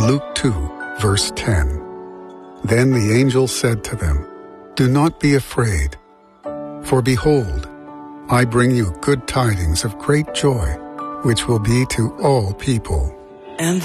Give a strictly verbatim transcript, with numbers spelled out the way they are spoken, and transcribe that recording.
Luke two, verse ten. Then the angel said to them, "Do not be afraid, for behold, I bring you good tidings of great joy, which will be to all people. And